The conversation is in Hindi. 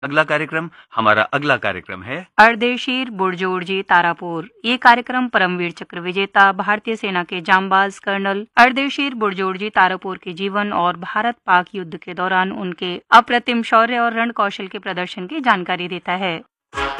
हमारा अगला कार्यक्रम है अर्देशीर बुर्जोर्जी तारापुर। ये कार्यक्रम परमवीर चक्र विजेता भारतीय सेना के जांबाज कर्नल अर्देशीर बुर्जोर्जी तारापुर के जीवन और भारत पाक युद्ध के दौरान उनके अप्रतिम शौर्य और रण कौशल के प्रदर्शन की जानकारी देता है।